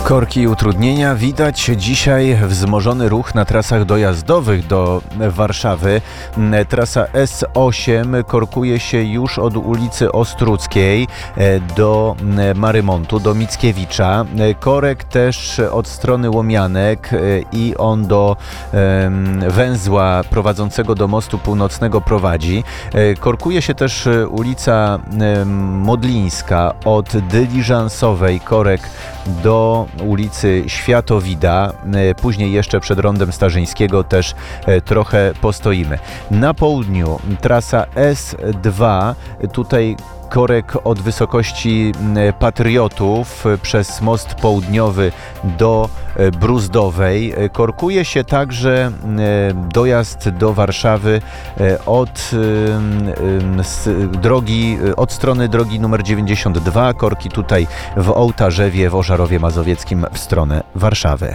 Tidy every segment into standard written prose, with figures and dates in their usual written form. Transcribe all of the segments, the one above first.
Korki i utrudnienia widać dzisiaj. Wzmożony ruch na trasach dojazdowych do Warszawy. Trasa S8 korkuje się już od ulicy Ostruckiej do Marymontu, do Mickiewicza. Korek też od strony Łomianek i on do węzła prowadzącego do mostu północnego prowadzi. Korkuje się też ulica Modlińska od Dyliżansowej, korek do ulicy Światowida, później jeszcze przed rondem Starzyńskiego też trochę postoimy. Na południu trasa S2, tutaj korek od wysokości Patriotów przez most południowy do Bruzdowej. Korkuje się także dojazd do Warszawy od strony drogi numer 92. Korki tutaj w Ołtarzewie, w Ożarowie Mazowieckim w stronę Warszawy.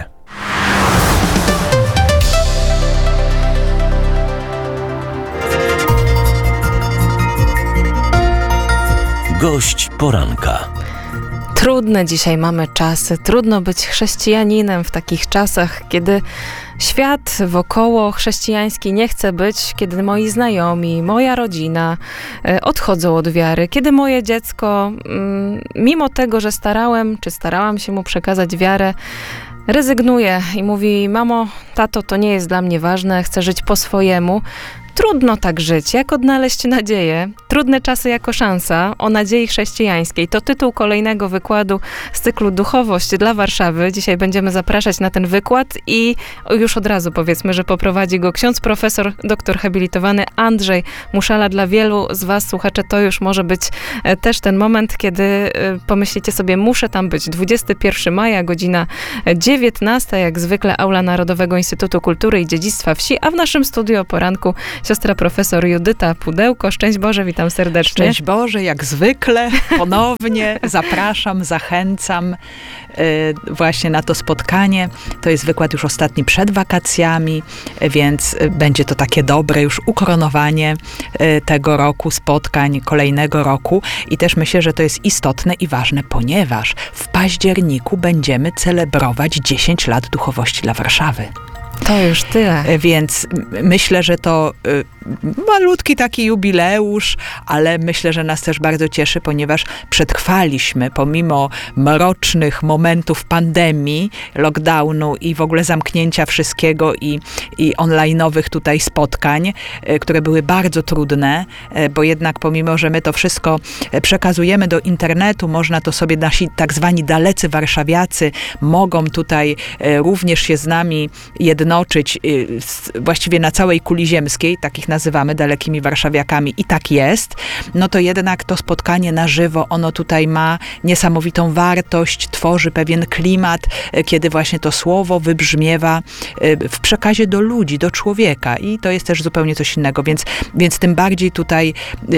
Gość poranka. Trudne dzisiaj mamy czasy. Trudno być chrześcijaninem w takich czasach, kiedy świat wokoło chrześcijański nie chce być, kiedy moi znajomi, moja rodzina odchodzą od wiary, kiedy moje dziecko, mimo tego, że starałam się mu przekazać wiarę, rezygnuje i mówi: mamo, tato, to nie jest dla mnie ważne, chcę żyć po swojemu. Trudno tak żyć. Jak odnaleźć nadzieję? Trudne czasy jako szansa o nadziei chrześcijańskiej. To tytuł kolejnego wykładu z cyklu Duchowość dla Warszawy. Dzisiaj będziemy zapraszać na ten wykład i już od razu powiedzmy, że poprowadzi go ksiądz profesor, doktor habilitowany Andrzej Muszala. Dla wielu z was, słuchacze, to już może być też ten moment, kiedy pomyślicie sobie: muszę tam być. 21 maja, godzina 19, jak zwykle aula Narodowego Instytutu Kultury i Dziedzictwa Wsi, a w naszym studiu o poranku siostra profesor Judyta Pudełko. Szczęść Boże, witam serdecznie. Szczęść Boże, jak zwykle, ponownie zapraszam, zachęcam właśnie na to spotkanie. To jest wykład już ostatni przed wakacjami, więc będzie to takie dobre już ukoronowanie tego roku, spotkań kolejnego roku. I też myślę, że to jest istotne i ważne, ponieważ w październiku będziemy celebrować 10 lat duchowości dla Warszawy. To już tyle. Więc myślę, że to malutki taki jubileusz, ale myślę, że nas też bardzo cieszy, ponieważ przetrwaliśmy pomimo mrocznych momentów pandemii, lockdownu i w ogóle zamknięcia wszystkiego i online'owych tutaj spotkań, które były bardzo trudne, bo jednak pomimo, że my to wszystko przekazujemy do internetu, można to sobie, nasi tak zwani dalecy warszawiacy mogą tutaj również się z nami jednoczyć właściwie na całej kuli ziemskiej, takich nazywamy dalekimi warszawiakami i tak jest, no to jednak to spotkanie na żywo, ono tutaj ma niesamowitą wartość, tworzy pewien klimat, kiedy właśnie to słowo wybrzmiewa w przekazie do ludzi, do człowieka i to jest też zupełnie coś innego, więc tym bardziej tutaj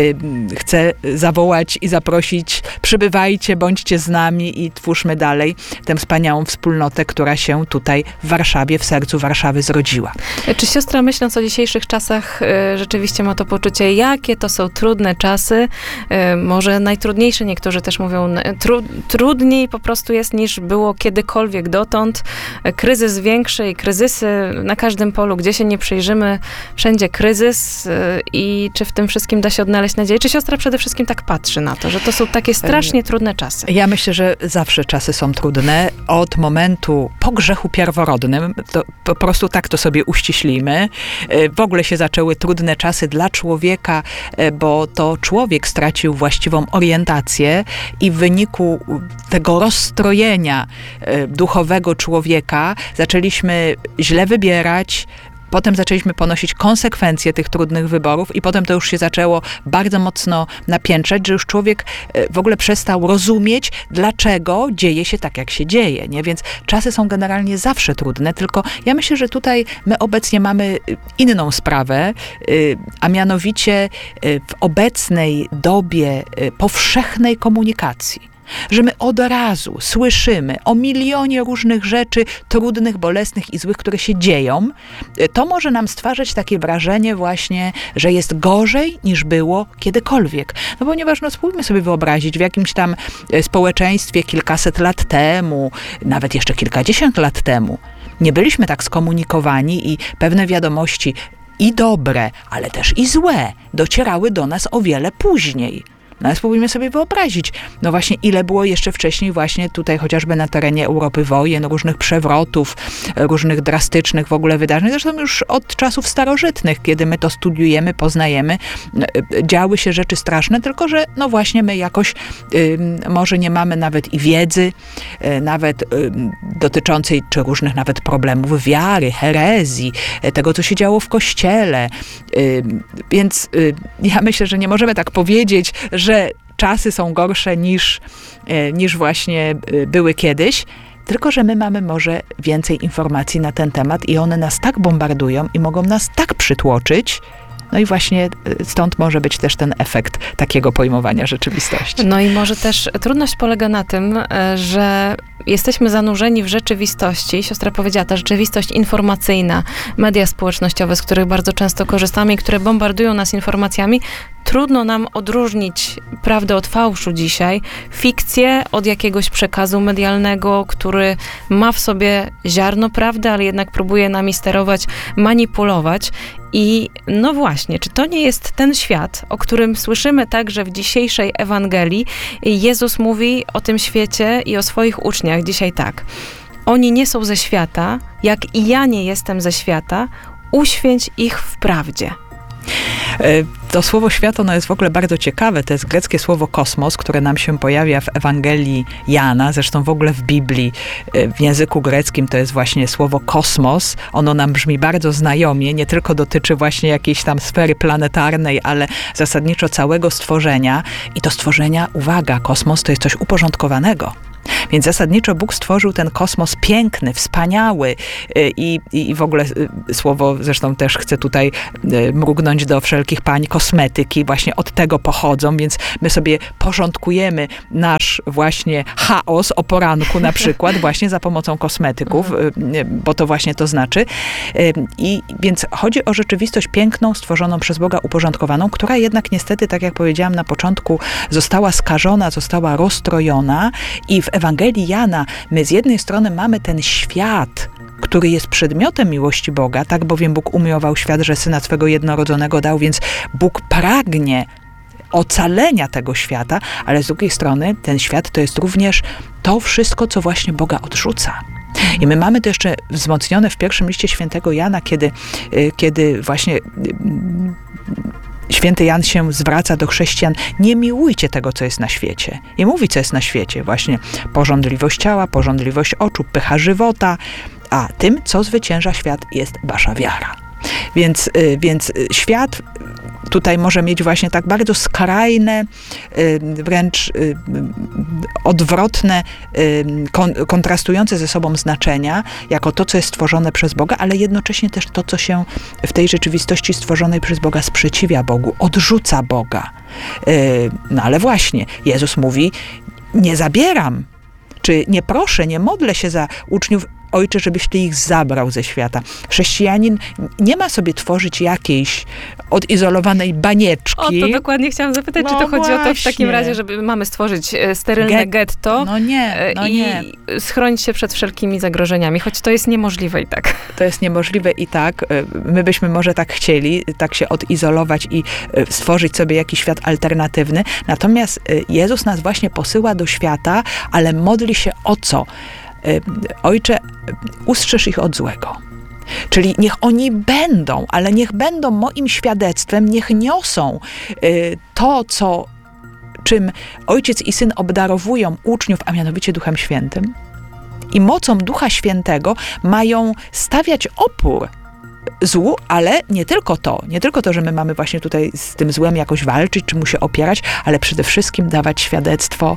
chcę zawołać i zaprosić: przybywajcie, bądźcie z nami i twórzmy dalej tę wspaniałą wspólnotę, która się tutaj w Warszawie, w sercu Warszawy zrodziła. Czy siostra, myśląc o dzisiejszych czasach, rzeczywiście ma to poczucie, jakie to są trudne czasy? Może najtrudniejsze, niektórzy też mówią, trudniej po prostu jest niż było kiedykolwiek dotąd. Kryzys większy i kryzysy na każdym polu, gdzie się nie przyjrzymy, wszędzie kryzys i czy w tym wszystkim da się odnaleźć nadzieję? Czy siostra przede wszystkim tak patrzy na to, że to są takie strasznie trudne czasy? Ja myślę, że zawsze czasy są trudne. Od momentu po grzechu pierworodnym, to po prostu tak to sobie uściślimy. W ogóle się zaczęły trudne czasy dla człowieka, bo to człowiek stracił właściwą orientację i w wyniku tego rozstrojenia duchowego człowieka zaczęliśmy źle wybierać, potem zaczęliśmy ponosić konsekwencje tych trudnych wyborów i potem to już się zaczęło bardzo mocno napiętrzać, że już człowiek w ogóle przestał rozumieć, dlaczego dzieje się tak, jak się dzieje, nie? Więc czasy są generalnie zawsze trudne, tylko ja myślę, że tutaj my obecnie mamy inną sprawę, a mianowicie w obecnej dobie powszechnej komunikacji, że my od razu słyszymy o milionie różnych rzeczy trudnych, bolesnych i złych, które się dzieją, to może nam stwarzać takie wrażenie właśnie, że jest gorzej niż było kiedykolwiek. No ponieważ spróbujmy sobie wyobrazić, w jakimś tam społeczeństwie kilkaset lat temu, nawet jeszcze kilkadziesiąt lat temu, nie byliśmy tak skomunikowani i pewne wiadomości i dobre, ale też i złe docierały do nas o wiele później. No ale spróbujmy sobie wyobrazić, właśnie ile było jeszcze wcześniej właśnie tutaj chociażby na terenie Europy wojen, różnych przewrotów, różnych drastycznych w ogóle wydarzeń. Zresztą już od czasów starożytnych, kiedy my to studiujemy, poznajemy, działy się rzeczy straszne, tylko że właśnie my jakoś może nie mamy nawet i wiedzy, nawet dotyczącej czy różnych nawet problemów wiary, herezji, tego co się działo w Kościele. Więc ja myślę, że nie możemy tak powiedzieć, że czasy są gorsze niż właśnie były kiedyś, tylko że my mamy może więcej informacji na ten temat i one nas tak bombardują i mogą nas tak przytłoczyć. No i właśnie stąd może być też ten efekt takiego pojmowania rzeczywistości. No i może też trudność polega na tym, że jesteśmy zanurzeni w rzeczywistości. Siostra powiedziała, ta rzeczywistość informacyjna, media społecznościowe, z których bardzo często korzystamy i które bombardują nas informacjami. Trudno nam odróżnić prawdę od fałszu dzisiaj, fikcję od jakiegoś przekazu medialnego, który ma w sobie ziarno prawdy, ale jednak próbuje nami sterować, manipulować. I no właśnie, czy to nie jest ten świat, o którym słyszymy także w dzisiejszej Ewangelii? Jezus mówi o tym świecie i o swoich uczniach dzisiaj tak. Oni nie są ze świata, jak i ja nie jestem ze świata, uświęć ich w prawdzie. To słowo świat, jest w ogóle bardzo ciekawe. To jest greckie słowo kosmos, które nam się pojawia w Ewangelii Jana, zresztą w ogóle w Biblii. W języku greckim to jest właśnie słowo kosmos. Ono nam brzmi bardzo znajomie, nie tylko dotyczy właśnie jakiejś tam sfery planetarnej, ale zasadniczo całego stworzenia. I to stworzenia, uwaga, kosmos to jest coś uporządkowanego. Więc zasadniczo Bóg stworzył ten kosmos piękny, wspaniały i w ogóle słowo, zresztą też chcę tutaj mrugnąć do wszelkich pań, kosmetyki właśnie od tego pochodzą, więc my sobie porządkujemy nasz właśnie chaos o poranku na przykład właśnie za pomocą kosmetyków, bo to właśnie to znaczy. I więc chodzi o rzeczywistość piękną, stworzoną przez Boga, uporządkowaną, która jednak niestety, tak jak powiedziałam na początku, została skażona, została rozstrojona i w Ewangelii Jana my z jednej strony mamy ten świat, który jest przedmiotem miłości Boga, tak bowiem Bóg umiłował świat, że Syna swego jednorodzonego dał, więc Bóg pragnie ocalenia tego świata, ale z drugiej strony ten świat to jest również to wszystko, co właśnie Boga odrzuca. I my mamy to jeszcze wzmocnione w pierwszym liście świętego Jana, kiedy właśnie święty Jan się zwraca do chrześcijan, nie miłujcie tego, co jest na świecie. I mówi, co jest na świecie. Właśnie pożądliwość ciała, pożądliwość oczu, pycha żywota, a tym, co zwycięża świat, jest wasza wiara. Więc świat tutaj może mieć właśnie tak bardzo skrajne, wręcz odwrotne, kontrastujące ze sobą znaczenia, jako to, co jest stworzone przez Boga, ale jednocześnie też to, co się w tej rzeczywistości stworzonej przez Boga sprzeciwia Bogu, odrzuca Boga. No ale właśnie, Jezus mówi, nie zabieram, czy nie proszę, nie modlę się za uczniów, Ojcze, żebyś Ty ich zabrał ze świata. Chrześcijanin nie ma sobie tworzyć jakiejś odizolowanej banieczki. O, to dokładnie chciałam zapytać, czy to chodzi o to w takim razie, żeby mamy stworzyć sterylne getto i schronić się przed wszelkimi zagrożeniami, choć to jest niemożliwe i tak. To jest niemożliwe i tak. My byśmy może tak chcieli, tak się odizolować i stworzyć sobie jakiś świat alternatywny. Natomiast Jezus nas właśnie posyła do świata, ale modli się o co? Ojcze, ustrzeż ich od złego. Czyli niech oni będą, ale niech będą moim świadectwem, niech niosą to, czym Ojciec i Syn obdarowują uczniów, a mianowicie Duchem Świętym. I mocą Ducha Świętego mają stawiać opór złu, ale nie tylko to, że my mamy właśnie tutaj z tym złem jakoś walczyć, czy mu się opierać, ale przede wszystkim dawać świadectwo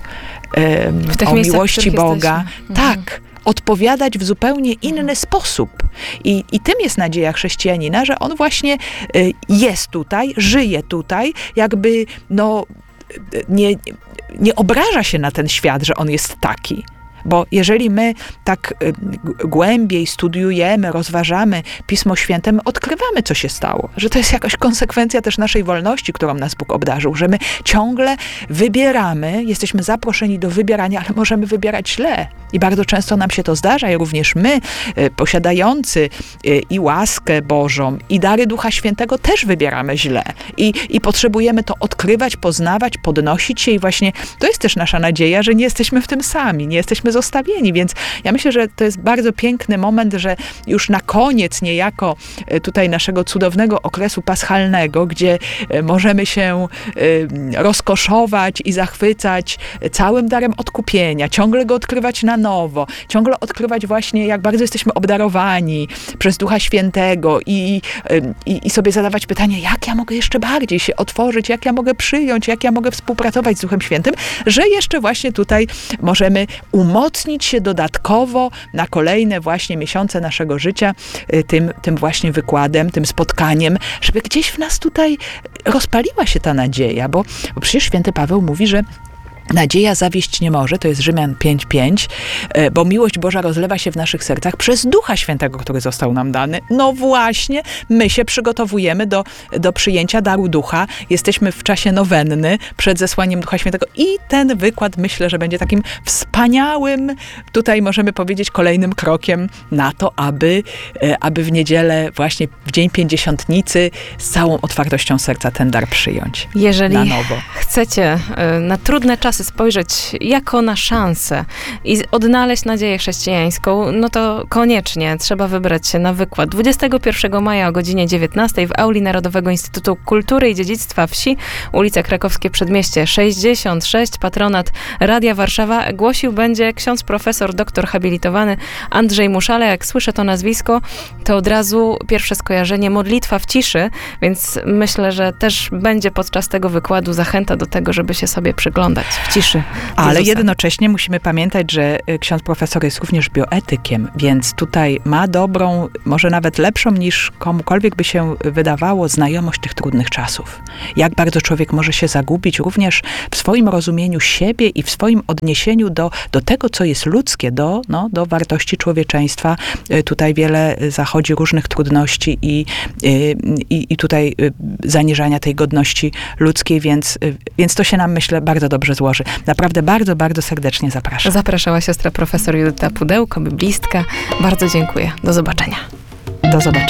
o miłości Boga. Tak, odpowiadać w zupełnie inny sposób. I tym jest nadzieja chrześcijanina, że on właśnie jest tutaj, żyje tutaj, jakby nie obraża się na ten świat, że on jest taki. Bo jeżeli my tak głębiej studiujemy, rozważamy Pismo Święte, my odkrywamy, co się stało. Że to jest jakaś konsekwencja też naszej wolności, którą nas Bóg obdarzył. Że my ciągle wybieramy, jesteśmy zaproszeni do wybierania, ale możemy wybierać źle. I bardzo często nam się to zdarza i również my, posiadający i łaskę Bożą, i dary Ducha Świętego, też wybieramy źle. I potrzebujemy to odkrywać, poznawać, podnosić się i właśnie to jest też nasza nadzieja, że nie jesteśmy w tym sami, nie jesteśmy zostawieni, więc ja myślę, że to jest bardzo piękny moment, że już na koniec niejako tutaj naszego cudownego okresu paschalnego, gdzie możemy się rozkoszować i zachwycać całym darem odkupienia, ciągle go odkrywać na nowo, ciągle odkrywać właśnie, jak bardzo jesteśmy obdarowani przez Ducha Świętego i sobie zadawać pytanie, jak ja mogę jeszcze bardziej się otworzyć, jak ja mogę przyjąć, jak ja mogę współpracować z Duchem Świętym, że jeszcze właśnie tutaj możemy umocnić się dodatkowo na kolejne właśnie miesiące naszego życia tym właśnie wykładem, tym spotkaniem, żeby gdzieś w nas tutaj rozpaliła się ta nadzieja, bo przecież święty Paweł mówi, że nadzieja zawieść nie może, to jest Rzymian 5:5, bo miłość Boża rozlewa się w naszych sercach przez Ducha Świętego, który został nam dany. No właśnie, my się przygotowujemy do przyjęcia daru Ducha. Jesteśmy w czasie nowenny przed zesłaniem Ducha Świętego i ten wykład myślę, że będzie takim wspaniałym, tutaj możemy powiedzieć, kolejnym krokiem na to, aby w niedzielę, właśnie w Dzień Pięćdziesiątnicy z całą otwartością serca ten dar przyjąć. Jeżeli na nowo chcecie na trudne czasy spojrzeć jako na szansę i odnaleźć nadzieję chrześcijańską, no to koniecznie trzeba wybrać się na wykład 21 maja o godzinie 19 w auli Narodowego Instytutu Kultury i Dziedzictwa Wsi, ulica Krakowskie Przedmieście 66, patronat Radia Warszawa. Głosił będzie ksiądz profesor, doktor habilitowany Andrzej Muszale. Jak słyszę to nazwisko, to od razu pierwsze skojarzenie modlitwa w ciszy, więc myślę, że też będzie podczas tego wykładu zachęta do tego, żeby się sobie przyglądać w ciszy. Ale Jezusa. jednocześnie musimy pamiętać, że ksiądz profesor jest również bioetykiem, więc tutaj ma dobrą, może nawet lepszą niż komukolwiek by się wydawało, znajomość tych trudnych czasów. Jak bardzo człowiek może się zagubić również w swoim rozumieniu siebie i w swoim odniesieniu do tego, co jest ludzkie, do wartości człowieczeństwa. Tutaj wiele zachodzi różnych trudności i tutaj zaniżania tej godności ludzkiej, więc to się nam, myślę, bardzo dobrze złoży. Naprawdę bardzo, bardzo serdecznie zapraszam. Zapraszała siostra profesor Judyta Pudełko, biblistka. Bardzo dziękuję. Do zobaczenia. Do zobaczenia.